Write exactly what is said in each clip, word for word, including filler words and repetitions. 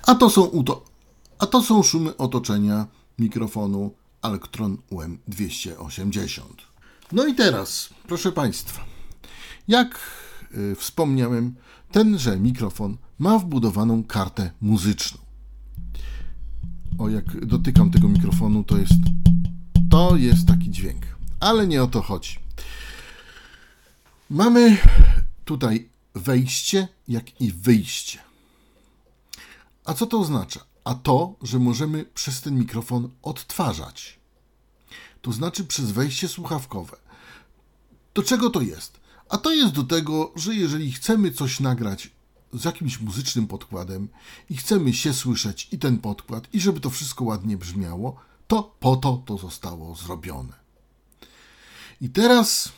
A to są, uto- a to są szumy otoczenia mikrofonu Alctron U M dwieście osiemdziesiąt. No i teraz, proszę Państwa, jak y, wspomniałem, tenże mikrofon ma wbudowaną kartę muzyczną. O, jak dotykam tego mikrofonu, to jest, to jest taki dźwięk, ale nie o to chodzi. Mamy tutaj wejście, jak i wyjście. A co to oznacza? A to, że możemy przez ten mikrofon odtwarzać. To znaczy przez wejście słuchawkowe. Do czego to jest? A to jest do tego, że jeżeli chcemy coś nagrać z jakimś muzycznym podkładem i chcemy się słyszeć i ten podkład, i żeby to wszystko ładnie brzmiało, to po to to zostało zrobione. I teraz,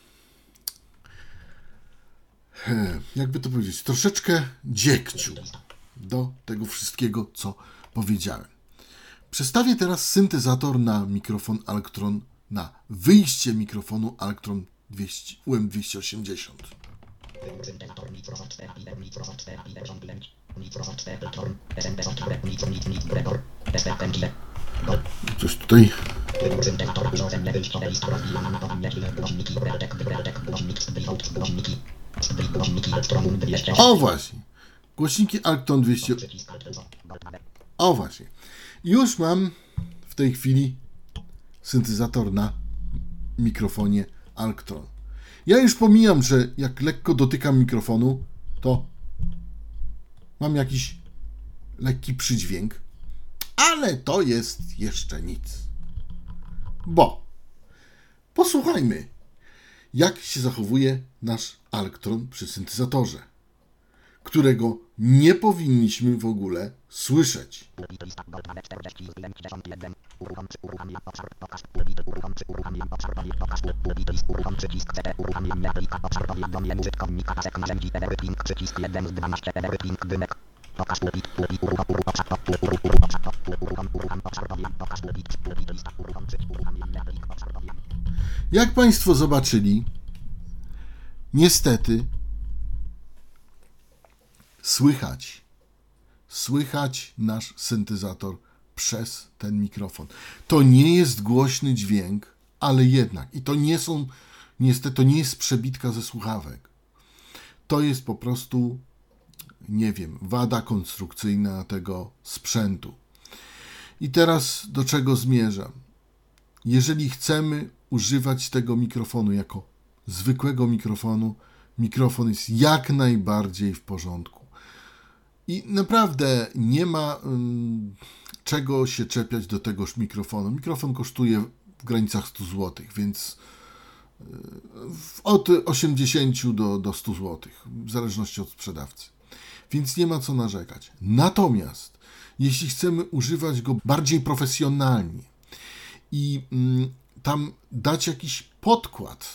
jakby to powiedzieć, troszeczkę dziegciu do tego wszystkiego, co powiedziałem. Przestawię teraz syntezator na mikrofon Alctron, na wyjście mikrofonu Alctron U M dwieście osiemdziesiąt. Coś tutaj. O właśnie. Głośniki Alctron dwieście. O właśnie. Już mam w tej chwili syntezator na mikrofonie Alctron. Ja już pomijam, że jak lekko dotykam mikrofonu, to mam jakiś lekki przydźwięk, ale to jest jeszcze nic. Bo posłuchajmy, jak się zachowuje nasz Alctron przy syntezatorze, którego nie powinniśmy w ogóle słyszeć. Jak Państwo zobaczyli, niestety słychać, słychać nasz syntezator przez ten mikrofon. To nie jest głośny dźwięk, ale jednak. I to nie są, niestety, to nie jest przebitka ze słuchawek. To jest po prostu, nie wiem, wada konstrukcyjna tego sprzętu. I teraz do czego zmierzam? Jeżeli chcemy używać tego mikrofonu jako zwykłego mikrofonu, mikrofon jest jak najbardziej w porządku. I naprawdę nie ma um, czego się czepiać do tegoż mikrofonu. Mikrofon kosztuje w granicach stu złotych, więc y, od osiemdziesięciu do, do stu złotych, w zależności od sprzedawcy. Więc nie ma co narzekać. Natomiast jeśli chcemy używać go bardziej profesjonalnie i mm, tam dać jakiś podkład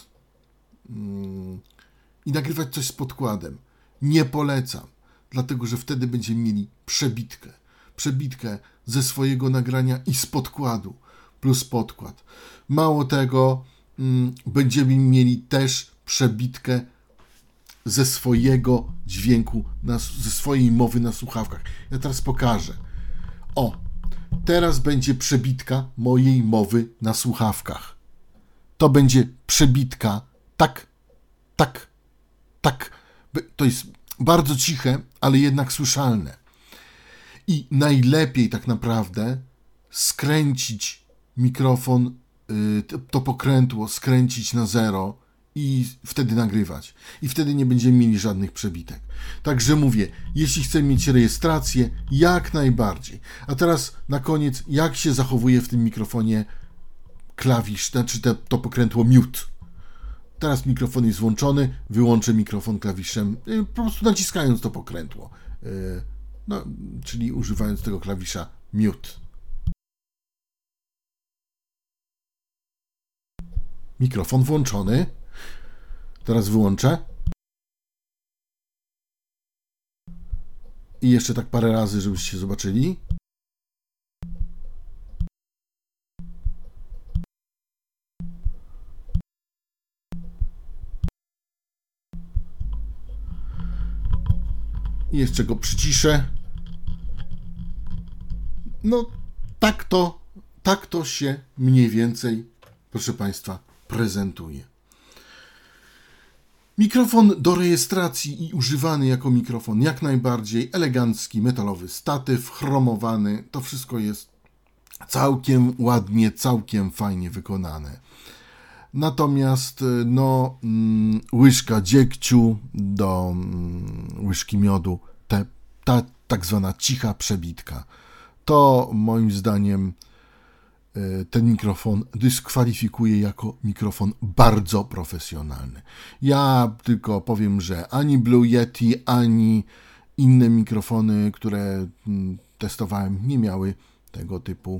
mm, i nagrywać coś z podkładem, nie polecam. Dlatego, że wtedy będziemy mieli przebitkę. Przebitkę ze swojego nagrania i z podkładu, plus podkład. Mało tego, mm, będziemy mieli też przebitkę ze swojego dźwięku, na, ze swojej mowy na słuchawkach. Ja teraz pokażę. O, teraz będzie przebitka mojej mowy na słuchawkach. To będzie przebitka tak, tak, tak. To jest bardzo ciche, ale jednak słyszalne. I najlepiej tak naprawdę skręcić mikrofon, to pokrętło, skręcić na zero i wtedy nagrywać. I wtedy nie będziemy mieli żadnych przebitek. Także mówię, jeśli chcemy mieć rejestrację, jak najbardziej. A teraz na koniec, jak się zachowuje w tym mikrofonie klawisz, znaczy te, to pokrętło mute. Teraz mikrofon jest włączony, wyłączę mikrofon klawiszem, po prostu naciskając to pokrętło, no, czyli używając tego klawisza mute. Mikrofon włączony. Teraz wyłączę. I jeszcze tak parę razy, żebyście zobaczyli. I jeszcze go przyciszę. No tak to, tak to się mniej więcej, proszę Państwa, prezentuje. Mikrofon do rejestracji i używany jako mikrofon jak najbardziej, elegancki, metalowy statyw, chromowany, to wszystko jest całkiem ładnie, całkiem fajnie wykonane. Natomiast no, mm, łyżka dziegciu do mm, łyżki miodu, te, ta tak zwana cicha przebitka, to moim zdaniem ten mikrofon dyskwalifikuje jako mikrofon bardzo profesjonalny. Ja tylko powiem, że ani Blue Yeti, ani inne mikrofony, które testowałem, nie miały tego typu,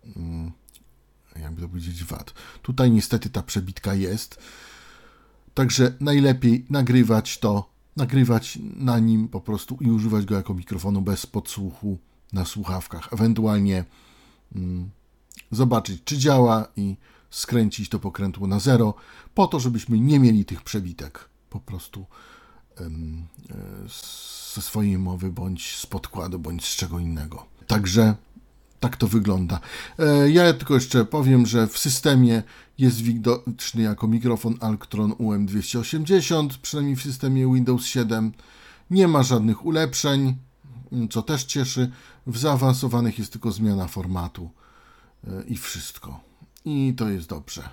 jakby to powiedzieć, wad. Tutaj niestety ta przebitka jest, także najlepiej nagrywać to, nagrywać na nim po prostu i używać go jako mikrofonu bez podsłuchu na słuchawkach. Ewentualnie mm, zobaczyć, czy działa i skręcić to pokrętło na zero, po to, żebyśmy nie mieli tych przebitek po prostu ym, ze swojej mowy, bądź z podkładu, bądź z czego innego. Także tak to wygląda. E, ja tylko jeszcze powiem, że w systemie jest widoczny jako mikrofon Alctron U M dwieście osiemdziesiąt, przynajmniej w systemie Windows siedem. Nie ma żadnych ulepszeń, co też cieszy. W zaawansowanych jest tylko zmiana formatu i wszystko. I to jest dobrze.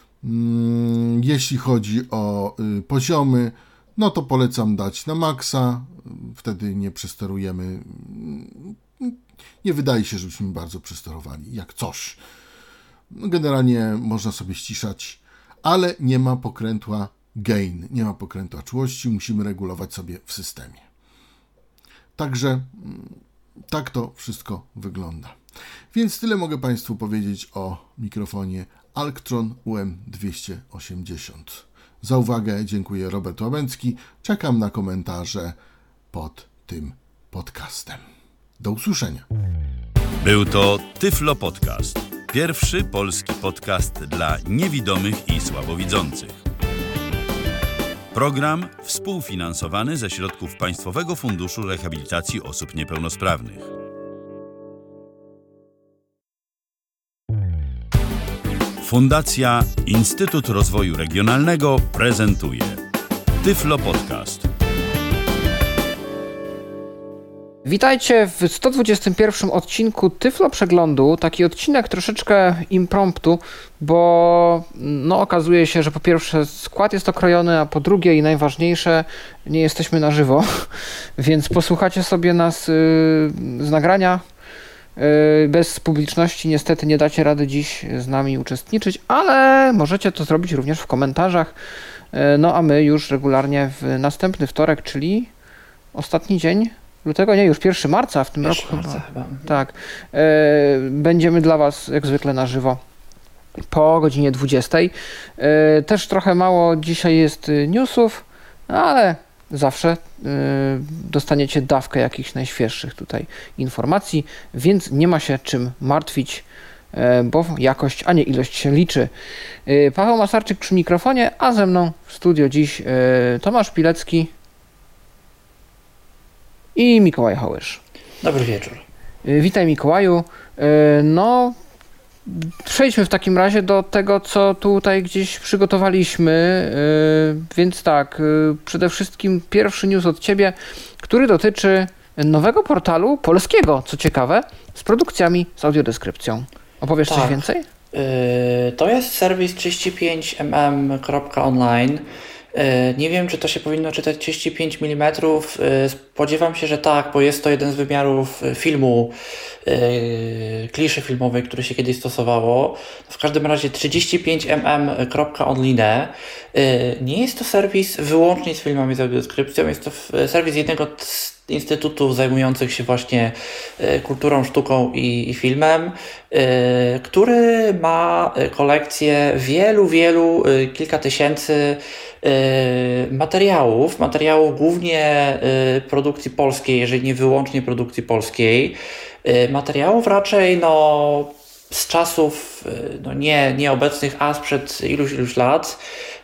Jeśli chodzi o poziomy, no to polecam dać na maksa, wtedy nie przesterujemy. Nie wydaje się, żebyśmy bardzo przesterowali, jak coś. Generalnie można sobie ściszać, ale nie ma pokrętła gain, nie ma pokrętła czułości, musimy regulować sobie w systemie. Także tak to wszystko wygląda. Więc tyle mogę Państwu powiedzieć o mikrofonie Alctron U M dwieście osiemdziesiąt. Za uwagę dziękuję, Robert Łabęcki. Czekam na komentarze pod tym podcastem. Do usłyszenia. Był to Tyflo Podcast. Pierwszy polski podcast dla niewidomych i słabowidzących. Program współfinansowany ze środków Państwowego Funduszu Rehabilitacji Osób Niepełnosprawnych. Fundacja Instytut Rozwoju Regionalnego prezentuje Tyflo Podcast. Witajcie w sto dwudziestym pierwszym odcinku Tyflo Przeglądu. Taki odcinek troszeczkę impromptu, bo no, okazuje się, że po pierwsze skład jest okrojony, a po drugie i najważniejsze, nie jesteśmy na żywo, więc posłuchacie sobie nas yy, z nagrania. Yy, bez publiczności niestety nie dacie rady dziś z nami uczestniczyć, ale możecie to zrobić również w komentarzach. Yy, no a my już regularnie w następny wtorek, czyli ostatni dzień lutego, nie, już pierwszego marca w tym roku chyba. chyba. Tak. Yy, będziemy dla Was jak zwykle na żywo po godzinie dwudziestej. Yy, też trochę mało dzisiaj jest newsów, ale zawsze y, dostaniecie dawkę jakichś najświeższych tutaj informacji, więc nie ma się czym martwić, y, bo jakość, a nie ilość się liczy. Y, Paweł Masarczyk przy mikrofonie, a ze mną w studio dziś y, Tomasz Pilecki i Mikołaj Hołysz. Dobry wieczór. Y, witaj Mikołaju. Y, no... Przejdźmy w takim razie do tego, co tutaj gdzieś przygotowaliśmy, yy, więc tak, yy, przede wszystkim pierwszy news od Ciebie, który dotyczy nowego portalu polskiego, co ciekawe, z produkcjami z audiodeskrypcją. Opowiesz tak. coś więcej? Yy, to jest serwis trzydzieści pięć mm kropka online. Nie wiem, czy to się powinno czytać trzydzieści pięć milimetrów. Spodziewam się, że tak, bo jest to jeden z wymiarów filmu, kliszy filmowej, który się kiedyś stosowało. W każdym razie trzydzieści pięć mm kropka online. Nie jest to serwis wyłącznie z filmami z audiodeskrypcją, jest to serwis jednego z instytutów zajmujących się właśnie kulturą, sztuką i, i filmem, który ma kolekcję wielu, wielu, kilka tysięcy materiałów, materiałów głównie produkcji polskiej, jeżeli nie wyłącznie produkcji polskiej, materiałów raczej no z czasów no nie, nieobecnych, a sprzed iluś, iluś lat.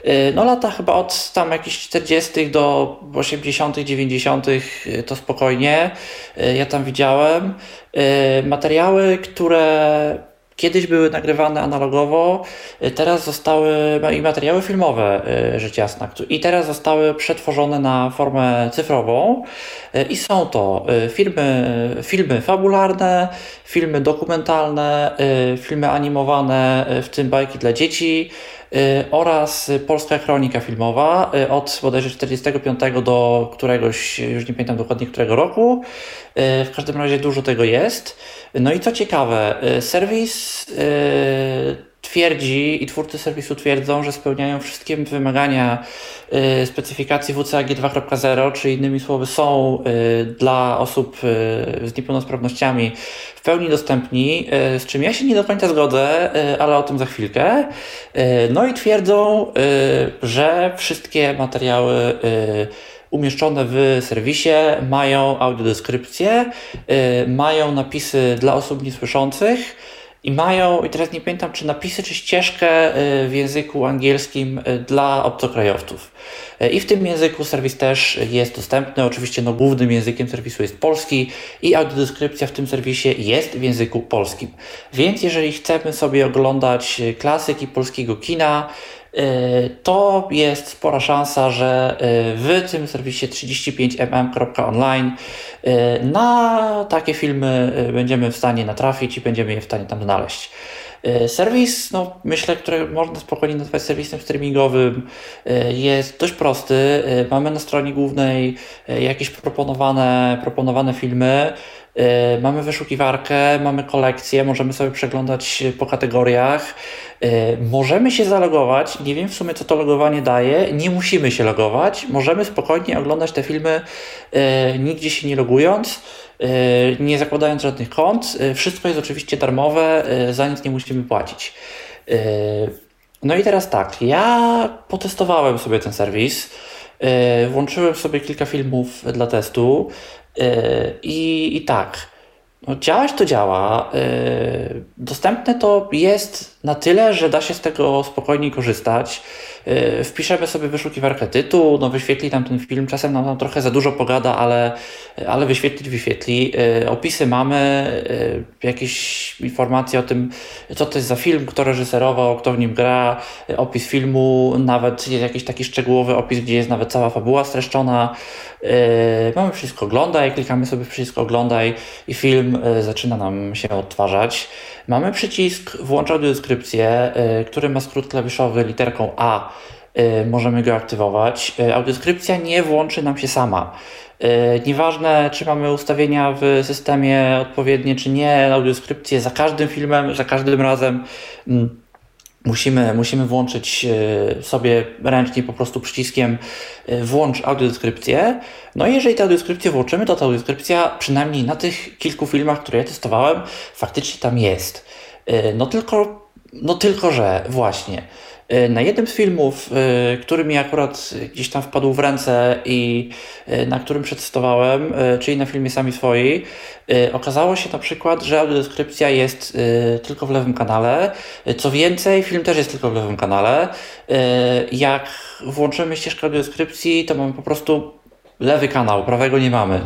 No lata chyba od tam jakichś czterdziestych do osiemdziesiątych, dziewięćdziesiątych to spokojnie. Ja tam widziałem materiały, które kiedyś były nagrywane analogowo, teraz zostały, i materiały filmowe, rzecz jasna, i teraz zostały przetworzone na formę cyfrową i są to filmy, filmy fabularne, filmy dokumentalne, filmy animowane, w tym bajki dla dzieci oraz polska kronika filmowa od bodajże czterdziestego piątego do któregoś, już nie pamiętam dokładnie którego roku. W każdym razie dużo tego jest. No i co ciekawe, serwis twierdzi i twórcy serwisu twierdzą, że spełniają wszystkie wymagania specyfikacji W C A G dwa kropka zero, czy innymi słowy są dla osób z niepełnosprawnościami w pełni dostępni, z czym ja się nie do końca zgodzę, ale o tym za chwilkę. No i twierdzą, że wszystkie materiały umieszczone w serwisie mają audiodeskrypcję, mają napisy dla osób niesłyszących i mają, i teraz nie pamiętam, czy napisy, czy ścieżkę w języku angielskim dla obcokrajowców. I w tym języku serwis też jest dostępny. Oczywiście no, głównym językiem serwisu jest polski i audiodeskrypcja w tym serwisie jest w języku polskim. Więc jeżeli chcemy sobie oglądać klasyki polskiego kina, to jest spora szansa, że w tym serwisie trzydzieści pięć mm kropka online na takie filmy będziemy w stanie natrafić i będziemy je w stanie tam znaleźć. Serwis, no myślę, który można spokojnie nazwać serwisem streamingowym, jest dość prosty. Mamy na stronie głównej jakieś proponowane, proponowane filmy. Mamy wyszukiwarkę, mamy kolekcję, możemy sobie przeglądać po kategoriach. Możemy się zalogować, nie wiem w sumie co to logowanie daje, nie musimy się logować, możemy spokojnie oglądać te filmy nigdzie się nie logując, nie zakładając żadnych kont. Wszystko jest oczywiście darmowe, za nic nie musimy płacić. No i teraz tak, ja potestowałem sobie ten serwis, włączyłem sobie kilka filmów dla testu i, i tak, no działać to działa, dostępne to jest na tyle, że da się z tego spokojnie korzystać. Wpiszemy sobie wyszukiwarkę tytuł, no wyświetli nam ten film, czasem nam, nam trochę za dużo pogada, ale, ale wyświetlić wyświetli. Opisy mamy, jakieś informacje o tym, co to jest za film, kto reżyserował, kto w nim gra, opis filmu, nawet jest jakiś taki szczegółowy opis, gdzie jest nawet cała fabuła streszczona. Mamy przycisk oglądaj, klikamy sobie w przycisk oglądaj i film zaczyna nam się odtwarzać. Mamy przycisk włącz audiodeskrypcję, który ma skrót klawiszowy literką A. Możemy go aktywować. Audiodeskrypcja nie włączy nam się sama. Nieważne, czy mamy ustawienia w systemie odpowiednie, czy nie, audiodeskrypcję za każdym filmem, za każdym razem musimy, musimy włączyć sobie ręcznie po prostu przyciskiem włącz audiodeskrypcję. No i jeżeli tę audiodeskrypcję włączymy, to ta audiodeskrypcja przynajmniej na tych kilku filmach, które ja testowałem, faktycznie tam jest. No tylko, no tylko że właśnie na jednym z filmów, który mi akurat gdzieś tam wpadł w ręce i na którym przetestowałem, czyli na filmie Sami Swoi, okazało się na przykład, że audiodeskrypcja jest tylko w lewym kanale. Co więcej, film też jest tylko w lewym kanale. Jak włączymy ścieżkę audiodeskrypcji, to mamy po prostu lewy kanał, prawego nie mamy.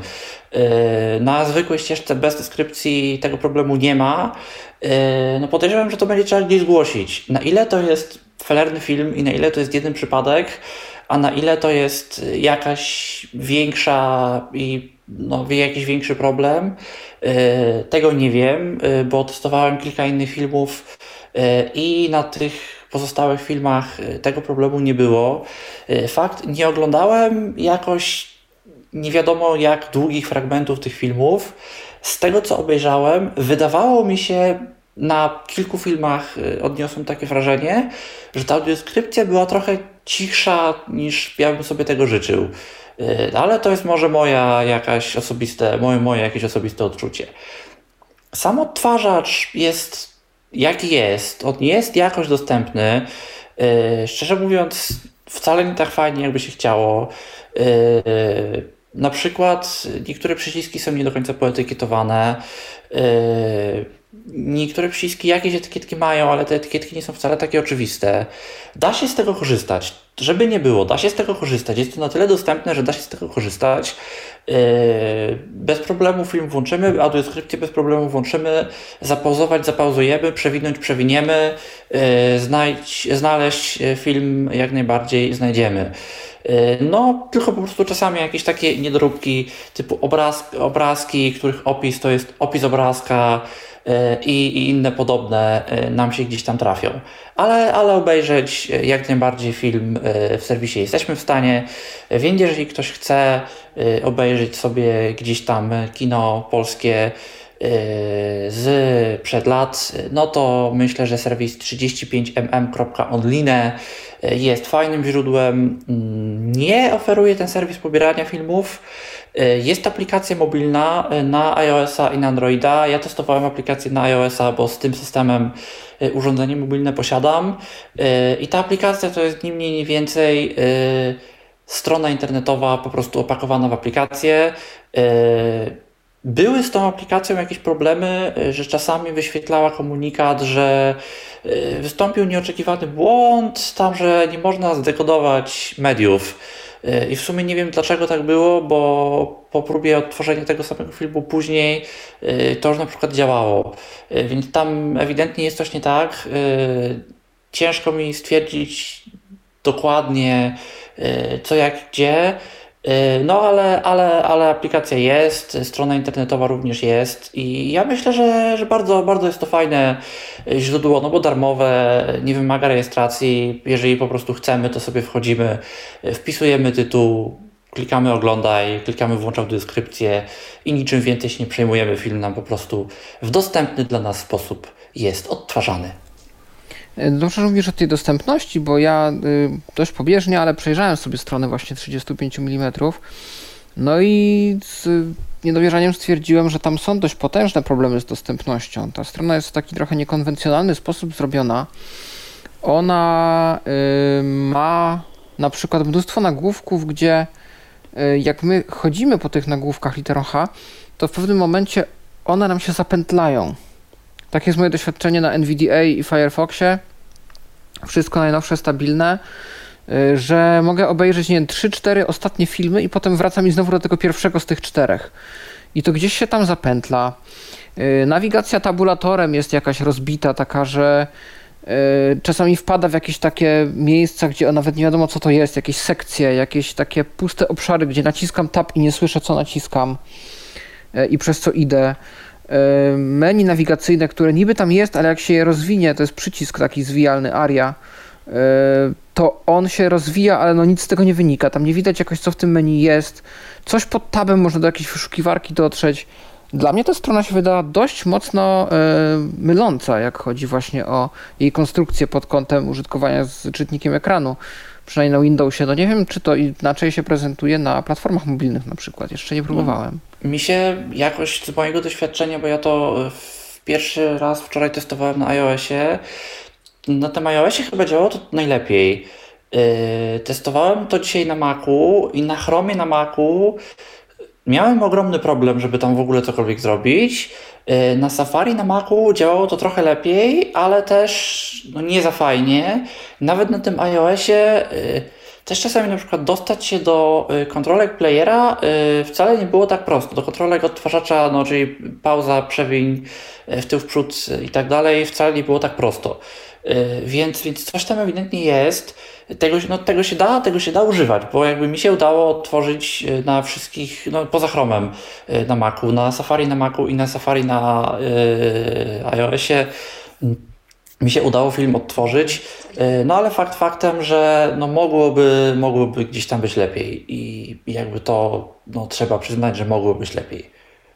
Na zwykłej ścieżce bez deskrypcji tego problemu nie ma. No podejrzewam, że to będzie trzeba gdzieś zgłosić. Na ile to jest felerny film i na ile to jest jeden przypadek, a na ile to jest jakaś większa i no, jakiś większy problem, tego nie wiem, bo testowałem kilka innych filmów i na tych pozostałych filmach tego problemu nie było. Fakt, nie oglądałem jakoś nie wiadomo jak długich fragmentów tych filmów. Z tego co obejrzałem, wydawało mi się, na kilku filmach odniosłem takie wrażenie, że ta audiodeskrypcja była trochę cichsza niż ja bym sobie tego życzył. Ale to jest może moja jakaś osobiste, moje, moje jakieś osobiste odczucie. Sam odtwarzacz jest jaki jest. On jest jakoś dostępny. Szczerze mówiąc, wcale nie tak fajnie, jakby się chciało. Na przykład niektóre przyciski są nie do końca poetykietowane. niektóre przyciski jakieś etykietki mają, ale te etykietki nie są wcale takie oczywiste. Da się z tego korzystać. Żeby nie było, da się z tego korzystać. Jest to na tyle dostępne, że da się z tego korzystać. Yy, bez problemu film włączymy, audiodeskrypcję bez problemu włączymy, zapauzować, zapauzujemy, przewinąć, przewiniemy, yy, znajdź, znaleźć film jak najbardziej znajdziemy. No, tylko po prostu czasami jakieś takie niedoróbki typu obraz, obrazki, których opis to jest opis obrazka i, i inne podobne nam się gdzieś tam trafią. Ale, ale obejrzeć jak najbardziej film w serwisie jesteśmy w stanie. Więc jeżeli ktoś chce obejrzeć sobie gdzieś tam kino polskie z przed lat, no to myślę, że serwis trzydzieści pięć mm kropka online jest fajnym źródłem. Nie oferuje ten serwis pobierania filmów. Jest aplikacja mobilna na iOS-a i na Androida. Ja testowałem aplikację na iOS-a, bo z tym systemem urządzenie mobilne posiadam. I ta aplikacja to jest ni mniej, ni więcej strona internetowa po prostu opakowana w aplikację. Były z tą aplikacją jakieś problemy, że czasami wyświetlała komunikat, że wystąpił nieoczekiwany błąd, tam, że nie można zdekodować mediów. I w sumie nie wiem dlaczego tak było, bo po próbie odtworzenia tego samego filmu później to już na przykład działało. Więc tam ewidentnie jest coś nie tak. Ciężko mi stwierdzić dokładnie co jak gdzie. No ale, ale, ale aplikacja jest, strona internetowa również jest i ja myślę, że, że bardzo, bardzo jest to fajne źródło, no bo darmowe, nie wymaga rejestracji. Jeżeli po prostu chcemy, to sobie wchodzimy, wpisujemy tytuł, klikamy oglądaj, klikamy włącz audiodeskrypcję i niczym więcej się nie przejmujemy. Film nam po prostu w dostępny dla nas sposób jest odtwarzany. Dobrze, że mówisz o tej dostępności, bo ja y, dość pobieżnie, ale przejrzałem sobie stronę właśnie trzydzieści pięć milimetrów. No i z niedowierzaniem stwierdziłem, że tam są dość potężne problemy z dostępnością. Ta strona jest w taki trochę niekonwencjonalny sposób zrobiona. Ona y, ma na przykład mnóstwo nagłówków, gdzie y, jak my chodzimy po tych nagłówkach literą H, to w pewnym momencie one nam się zapętlają. Takie jest moje doświadczenie na N V D A i Firefoxie. Wszystko najnowsze, stabilne, że mogę obejrzeć, nie wiem, trzy cztery ostatnie filmy i potem wracam i znowu do tego pierwszego z tych czterech. I to gdzieś się tam zapętla. Nawigacja tabulatorem jest jakaś rozbita, taka, że czasami wpada w jakieś takie miejsca, gdzie nawet nie wiadomo co to jest, jakieś sekcje, jakieś takie puste obszary, gdzie naciskam tab i nie słyszę co naciskam i przez co idę. Menu nawigacyjne, które niby tam jest, ale jak się je rozwinie, to jest przycisk taki zwijalny, aria, to on się rozwija, ale no nic z tego nie wynika. Tam nie widać jakoś co w tym menu jest. Coś pod tabem można do jakiejś wyszukiwarki dotrzeć. Dla mnie ta strona się wydała dość mocno myląca, jak chodzi właśnie o jej konstrukcję pod kątem użytkowania z czytnikiem ekranu. Przynajmniej na Windowsie. No nie wiem, czy to inaczej się prezentuje na platformach mobilnych na przykład. Jeszcze nie próbowałem. Mi się jakoś z mojego doświadczenia, bo ja to w pierwszy raz wczoraj testowałem na iOSie, na tym iOSie chyba działało to najlepiej. Yy, testowałem to dzisiaj na Macu i na Chromie na Macu miałem ogromny problem, żeby tam w ogóle cokolwiek zrobić. Yy, na Safari na Macu działało to trochę lepiej, ale też no, nie za fajnie. Nawet na tym iOSie yy, też czasami na przykład dostać się do kontrolek playera wcale nie było tak prosto. Do kontrolek odtwarzacza, no, czyli pauza, przewiń, w tył, w przód i tak dalej, wcale nie było tak prosto. Więc, więc coś tam ewidentnie jest. Tego, no, tego się da, tego się da używać, bo jakby mi się udało odtworzyć na wszystkich, no poza Chromem na Macu, na Safari na Macu i na Safari na yy, iOSie mi się udało film odtworzyć, no ale fakt faktem, że no mogłoby, mogłoby gdzieś tam być lepiej i jakby to no, trzeba przyznać, że mogło być lepiej.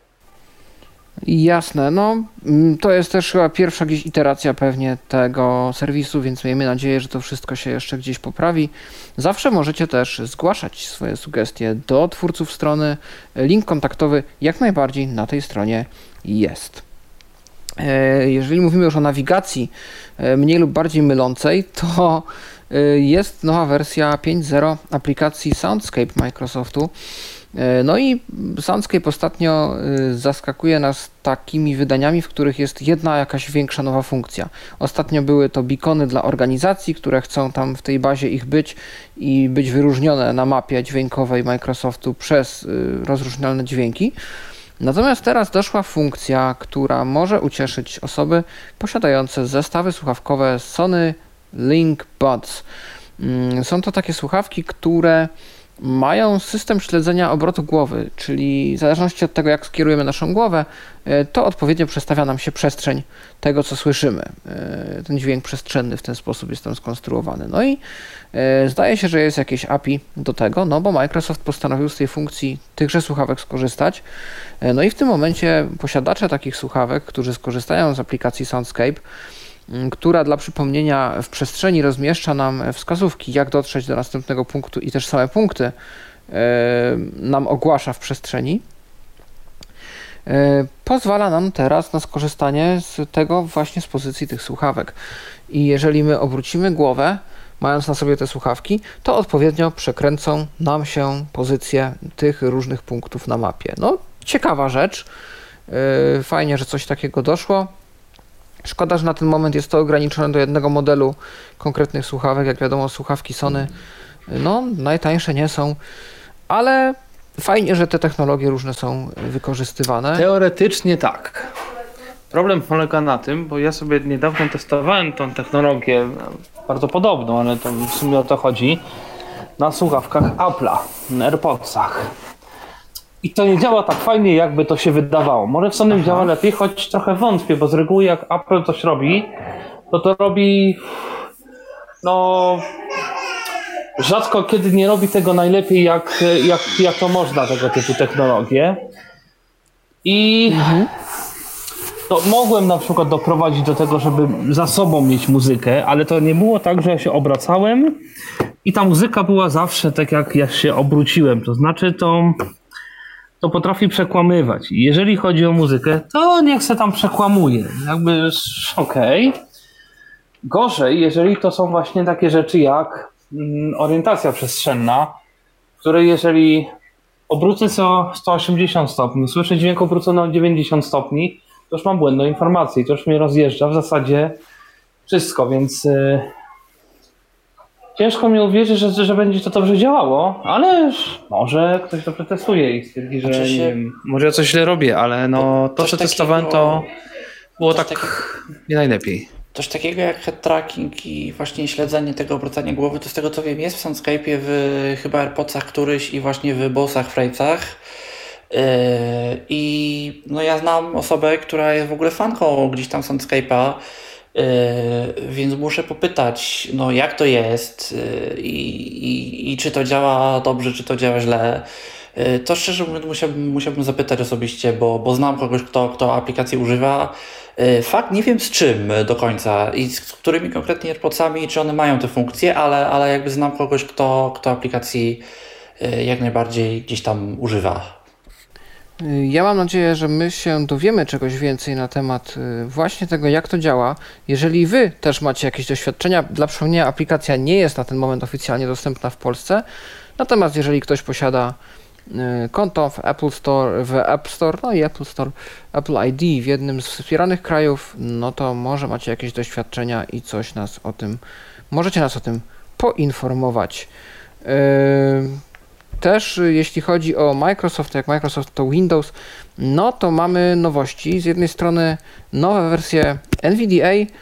Jasne, no to jest też chyba pierwsza gdzieś iteracja pewnie tego serwisu, więc miejmy nadzieję, że to wszystko się jeszcze gdzieś poprawi. Zawsze możecie też zgłaszać swoje sugestie do twórców strony. Link kontaktowy jak najbardziej na tej stronie jest. Jeżeli mówimy już o nawigacji mniej lub bardziej mylącej, to jest nowa wersja pięć zero aplikacji Soundscape Microsoftu. No i Soundscape ostatnio zaskakuje nas takimi wydaniami, w których jest jedna jakaś większa nowa funkcja. Ostatnio były to beacony dla organizacji, które chcą tam w tej bazie ich być i być wyróżnione na mapie dźwiękowej Microsoftu przez rozróżnialne dźwięki. Natomiast teraz doszła funkcja, która może ucieszyć osoby posiadające zestawy słuchawkowe Sony Link Buds. Są to takie słuchawki, które mają system śledzenia obrotu głowy, czyli w zależności od tego, jak skierujemy naszą głowę, to odpowiednio przestawia nam się przestrzeń tego, co słyszymy. Ten dźwięk przestrzenny w ten sposób jest tam skonstruowany. No i zdaje się, że jest jakieś A P I do tego, no bo Microsoft postanowił z tej funkcji tychże słuchawek skorzystać. No i w tym momencie posiadacze takich słuchawek, którzy skorzystają z aplikacji Soundscape, która dla przypomnienia w przestrzeni rozmieszcza nam wskazówki, jak dotrzeć do następnego punktu i też same punkty nam ogłasza w przestrzeni, pozwala nam teraz na skorzystanie z tego właśnie z pozycji tych słuchawek. I jeżeli my obrócimy głowę, mając na sobie te słuchawki, to odpowiednio przekręcą nam się pozycje tych różnych punktów na mapie. No, ciekawa rzecz. Fajnie, że coś takiego doszło. Szkoda, że na ten moment jest to ograniczone do jednego modelu konkretnych słuchawek. Jak wiadomo, słuchawki Sony no, najtańsze nie są, ale fajnie, że te technologie różne są wykorzystywane. Teoretycznie tak. Problem polega na tym, bo ja sobie niedawno testowałem tą technologię, bardzo podobną, ale to w sumie o to chodzi, na słuchawkach Apple'a, na AirPodsach. I to nie działa tak fajnie, jakby to się wydawało. Może w Sony działa lepiej, choć trochę wątpię, bo z reguły jak Apple coś robi, to to robi, no, rzadko kiedy nie robi tego najlepiej, jak, jak, jak to można, tego typu technologie. I mhm. to mogłem na przykład doprowadzić do tego, żeby za sobą mieć muzykę, ale to nie było tak, że ja się obracałem i ta muzyka była zawsze tak, jak ja się obróciłem. To znaczy to... to potrafi przekłamywać. I jeżeli chodzi o muzykę, to niech se tam przekłamuje. Jakby okej. Okay. Gorzej, jeżeli to są właśnie takie rzeczy jak mm, orientacja przestrzenna, w której jeżeli obrócę co sto osiemdziesiąt stopni, słyszę dźwięk obrócony o dziewięćdziesiąt stopni, to już mam błędną informację i to już mnie rozjeżdża w zasadzie wszystko, więc yy, ciężko mi uwierzyć, że, że będzie to dobrze działało, ale może ktoś to przetestuje i stwierdzi, że znaczy się, nie wiem, może ja coś źle robię, ale no to, co testowałem, to było tak takiego, nie najlepiej. Coś takiego jak head tracking i właśnie śledzenie tego obracania głowy, to z tego co wiem jest w Soundscape'ie, w chyba AirPodsach któryś i właśnie w Bosach Frejcach. Yy, I no ja znam osobę, która jest w ogóle fanką gdzieś tam Soundscape'a, Yy, więc muszę popytać, no jak to jest yy, i, i czy to działa dobrze, czy to działa źle. Yy, to szczerze mówiąc musiałbym, musiałbym zapytać osobiście, bo, bo znam kogoś, kto, kto aplikacji używa. Yy, fakt, nie wiem z czym do końca i z którymi konkretnie AirPodsami, czy one mają te funkcje, ale, ale jakby znam kogoś, kto, kto aplikacji yy, jak najbardziej gdzieś tam używa. Ja mam nadzieję, że my się dowiemy czegoś więcej na temat właśnie tego, jak to działa. Jeżeli wy też macie jakieś doświadczenia, dla przypomnienia aplikacja nie jest na ten moment oficjalnie dostępna w Polsce, natomiast jeżeli ktoś posiada konto w Apple Store, w App Store, no i Apple Store, Apple I D w jednym z wspieranych krajów, no to może macie jakieś doświadczenia i coś nas o tym, możecie nas o tym poinformować. Yy... Też jeśli chodzi o Microsoft, jak Microsoft to Windows, no to mamy nowości. Z jednej strony nowe wersje N V D A yy,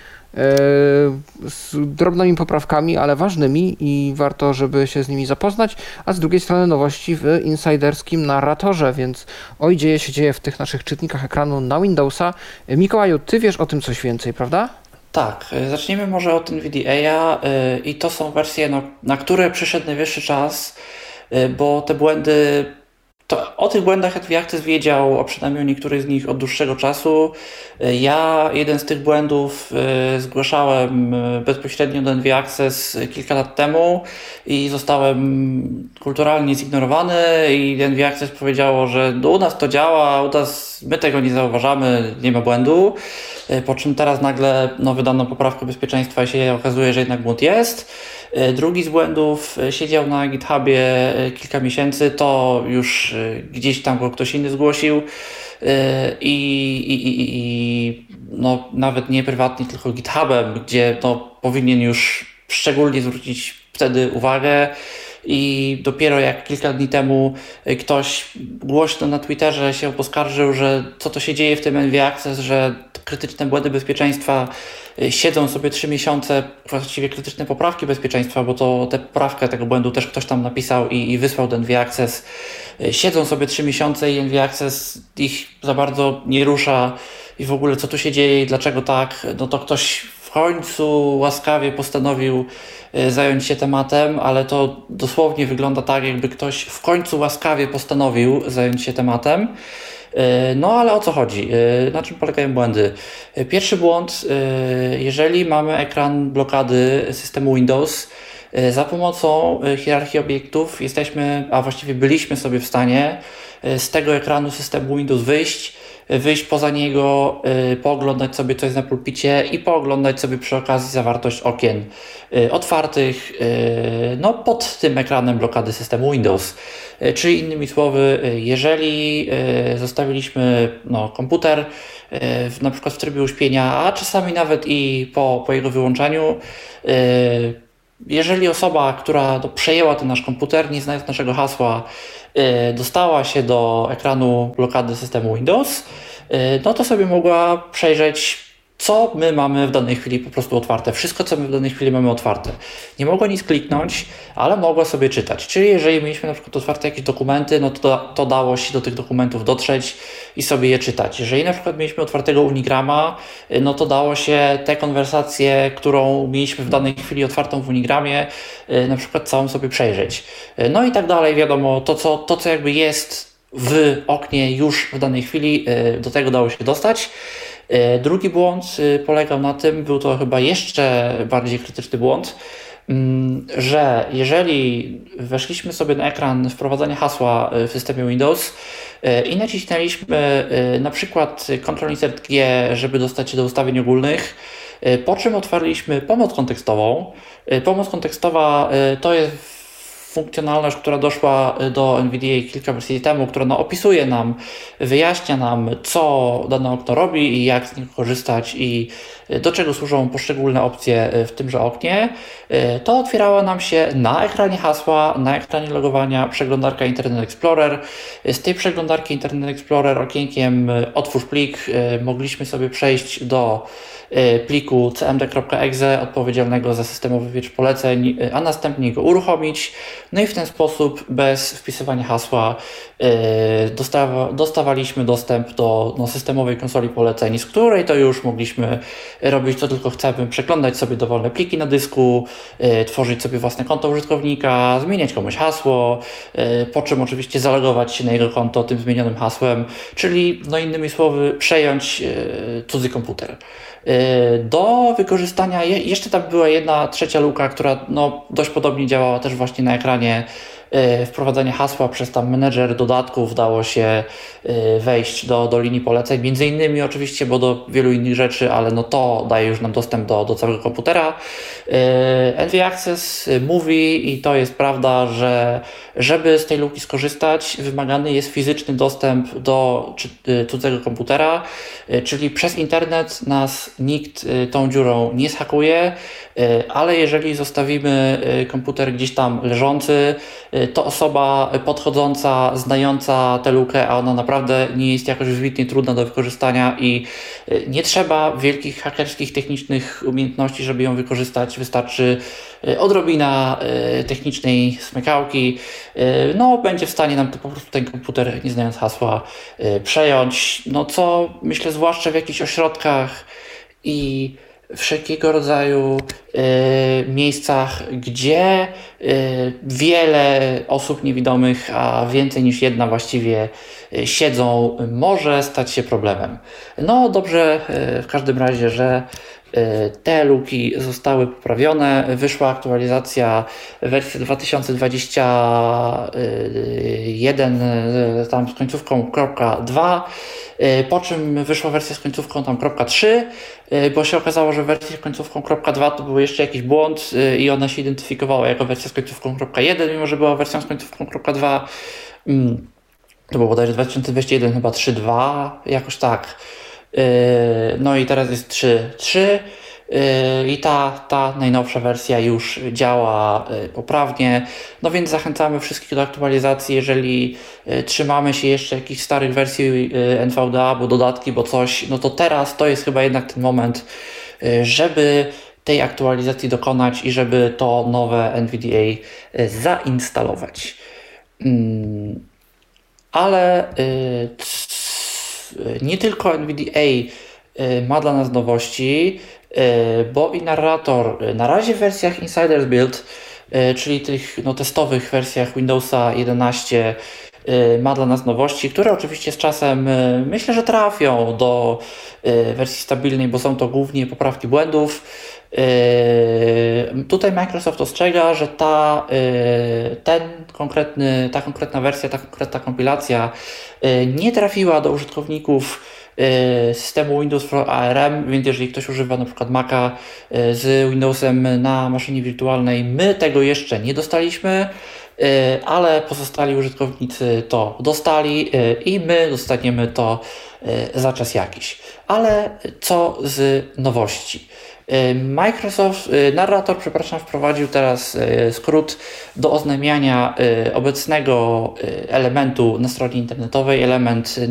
z drobnymi poprawkami, ale ważnymi i warto, żeby się z nimi zapoznać, a z drugiej strony nowości w insiderskim narratorze, więc oj, dzieje się dzieje w tych naszych czytnikach ekranu na Windowsa. Mikołaju, ty wiesz o tym coś więcej, prawda? Tak, zaczniemy może od N V D A yy, i to są wersje, no, na które przyszedł najwyższy czas, bo te błędy, to o tych błędach Early Access wiedział, a przynajmniej o niektórych z nich od dłuższego czasu. Ja jeden z tych błędów zgłaszałem bezpośrednio do N V Access kilka lat temu i zostałem kulturalnie zignorowany i N V Access powiedziało, że u nas to działa, u nas my tego nie zauważamy, nie ma błędu. Po czym teraz nagle no, wydano poprawkę bezpieczeństwa i się okazuje, że jednak błąd jest. Drugi z błędów siedział na GitHubie kilka miesięcy, to już gdzieś tam go ktoś inny zgłosił i, i, i, i no, nawet nie prywatnie, tylko GitHubem, gdzie no, powinien już szczególnie zwrócić wtedy uwagę. I dopiero jak kilka dni temu ktoś głośno na Twitterze się poskarżył, że co to się dzieje w tym N V Access, że krytyczne błędy bezpieczeństwa siedzą sobie trzy miesiące, właściwie krytyczne poprawki bezpieczeństwa, bo to tę poprawkę tego błędu też ktoś tam napisał i, i wysłał do N V Access. Siedzą sobie trzy miesiące i N V Access ich za bardzo nie rusza i w ogóle co tu się dzieje i dlaczego tak, no to ktoś w końcu łaskawie postanowił zająć się tematem, ale to dosłownie wygląda tak, jakby ktoś w końcu łaskawie postanowił zająć się tematem. No ale o co chodzi? Na czym polegają błędy? Pierwszy błąd, jeżeli mamy ekran blokady systemu Windows, za pomocą hierarchii obiektów jesteśmy, a właściwie byliśmy sobie w stanie z tego ekranu systemu Windows wyjść, wyjść poza niego, y, pooglądać sobie coś na pulpicie i pooglądać sobie przy okazji zawartość okien y, otwartych y, no, pod tym ekranem blokady systemu Windows. Y, czyli innymi słowy, y, jeżeli y, zostawiliśmy no, komputer y, w, na przykład w trybie uśpienia, a czasami nawet i po, po jego wyłączeniu, y, jeżeli osoba, która no, przejęła ten nasz komputer, nie znając naszego hasła, yy, dostała się do ekranu blokady systemu Windows, yy, no to sobie mogła przejrzeć, co my mamy w danej chwili po prostu otwarte. Wszystko, co my w danej chwili mamy otwarte. Nie mogła nic kliknąć, ale mogła sobie czytać. Czyli jeżeli mieliśmy na przykład otwarte jakieś dokumenty, no to, to dało się do tych dokumentów dotrzeć i sobie je czytać. Jeżeli na przykład mieliśmy otwartego Unigrama, no to dało się tę konwersację, którą mieliśmy w danej chwili otwartą w Unigramie, na przykład całą sobie przejrzeć. No i tak dalej, wiadomo, to co, to co jakby jest w oknie już w danej chwili, do tego dało się dostać. Drugi błąd polegał na tym, był to chyba jeszcze bardziej krytyczny błąd, że jeżeli weszliśmy sobie na ekran wprowadzania hasła w systemie Windows i nacisnęliśmy na przykład Ctrl Insert G, żeby dostać się do ustawień ogólnych, po czym otwarliśmy pomoc kontekstową. Pomoc kontekstowa to jest funkcjonalność, która doszła do N V D A kilka wersji temu, która no, opisuje nam, wyjaśnia nam, co dane okno robi i jak z niego korzystać i do czego służą poszczególne opcje w tymże oknie, to otwierała nam się na ekranie hasła, na ekranie logowania przeglądarka Internet Explorer. Z tej przeglądarki Internet Explorer okienkiem otwórz plik mogliśmy sobie przejść do pliku cmd kropka exe odpowiedzialnego za systemowy wieczór poleceń, a następnie go uruchomić. No i w ten sposób bez wpisywania hasła dostawa, dostawaliśmy dostęp do no, systemowej konsoli poleceń, z której to już mogliśmy robić co tylko chcemy, przeglądać sobie dowolne pliki na dysku, tworzyć sobie własne konto użytkownika, zmieniać komuś hasło, po czym oczywiście zalogować się na jego konto tym zmienionym hasłem, czyli no innymi słowy przejąć cudzy komputer. Do wykorzystania, jeszcze tam była jedna trzecia luka, która no, dość podobnie działała też właśnie na ekranie wprowadzania hasła przez tam menedżer dodatków, dało się wejść do, do linii poleceń, między innymi oczywiście, bo do wielu innych rzeczy, ale no to daje już nam dostęp do, do całego komputera. N V Access mówi, i to jest prawda, że żeby z tej luki skorzystać, wymagany jest fizyczny dostęp do cudzego komputera, czyli przez internet nas nikt tą dziurą nie zhakuje, ale jeżeli zostawimy komputer gdzieś tam leżący, to osoba podchodząca, znająca tę lukę, a ona naprawdę nie jest jakoś wybitnie trudna do wykorzystania i nie trzeba wielkich hakerskich, technicznych umiejętności, żeby ją wykorzystać. Wystarczy odrobina technicznej smykałki. No, będzie w stanie nam to po prostu ten komputer, nie znając hasła, przejąć. No co myślę, zwłaszcza w jakichś ośrodkach i wszelkiego rodzaju y, miejscach, gdzie y, wiele osób niewidomych, a więcej niż jedna właściwie y, siedzą, może stać się problemem. No dobrze y, w każdym razie, że y, te luki zostały poprawione. Wyszła aktualizacja wersji dwa tysiące dwadzieścia jeden y, tam z końcówką kropka dwa. po czym wyszła wersja z końcówką tam trzy, bo się okazało, że wersja z końcówką dwa to był jeszcze jakiś błąd i ona się identyfikowała jako wersja z końcówką jeden, mimo że była wersją z końcówką dwa. To było bodajże dwa tysiące dwieście jeden, chyba trzy dwa, jakoś tak. No i teraz jest trzy trzy. I ta, ta najnowsza wersja już działa poprawnie, no więc zachęcamy wszystkich do aktualizacji. Jeżeli trzymamy się jeszcze jakichś starych wersji N V D A, albo dodatki, bo coś, no to teraz to jest chyba jednak ten moment, żeby tej aktualizacji dokonać i żeby to nowe N V D A zainstalować. Ale nie tylko N V D A ma dla nas nowości, bo i narrator na razie w wersjach Insiders Build, czyli tych no, testowych wersjach Windowsa jedenaście, ma dla nas nowości, które oczywiście z czasem myślę, że trafią do wersji stabilnej, bo są to głównie poprawki błędów. Tutaj Microsoft ostrzega, że ta, ten konkretny, ta konkretna wersja, ta konkretna kompilacja nie trafiła do użytkowników systemu Windows for A R M, więc jeżeli ktoś używa na przykład Maca z Windowsem na maszynie wirtualnej, my tego jeszcze nie dostaliśmy, ale pozostali użytkownicy to dostali i my dostaniemy to za czas jakiś. Ale co z nowości? Microsoft, narrator, przepraszam, wprowadził teraz skrót do oznajmiania obecnego elementu na stronie internetowej, element